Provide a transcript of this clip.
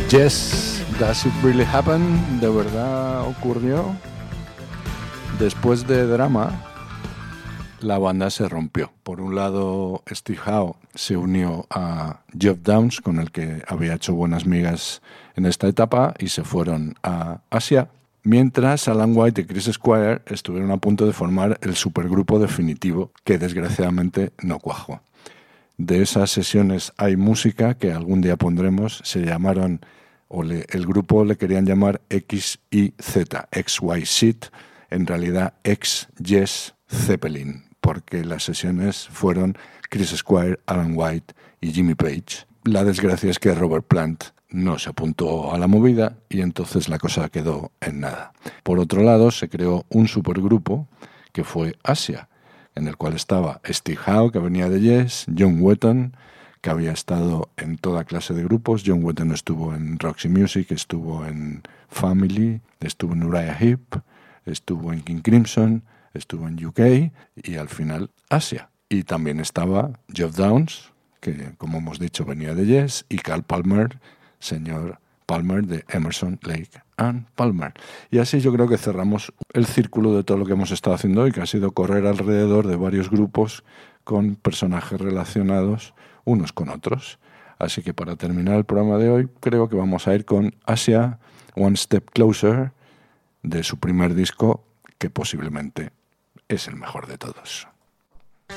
Yes, Does It Really Happen? ¿De verdad ocurrió? Después de Drama, la banda se rompió. Por un lado, Steve Howe se unió a Geoff Downes, con el que había hecho buenas migas en esta etapa, y se fueron a Asia, mientras Alan White y Chris Squire estuvieron a punto de formar el supergrupo definitivo, que desgraciadamente no cuajó. De esas sesiones hay música que algún día pondremos. Se llamaron, el grupo le querían llamar XYZ, XYZ, en realidad X-Yes Zeppelin, porque las sesiones fueron Chris Squire, Alan White y Jimmy Page. La desgracia es que Robert Plant no se apuntó a la movida y entonces la cosa quedó en nada. Por otro lado, se creó un supergrupo que fue Asia, en el cual estaba Steve Howe, que venía de Yes, John Wetton, que había estado en toda clase de grupos. John Wetton estuvo en Roxy Music, estuvo en Family, estuvo en Uriah Heep, estuvo en King Crimson, estuvo en UK y al final Asia. Y también estaba Geoff Downes, que como hemos dicho venía de Yes, y Carl Palmer, señor Palmer de Emerson, Lake and Palmer. Y así yo creo que cerramos el círculo de todo lo que hemos estado haciendo hoy, que ha sido correr alrededor de varios grupos con personajes relacionados unos con otros. Así que para terminar el programa de hoy, creo que vamos a ir con Asia, One Step Closer, de su primer disco, que posiblemente es el mejor de todos.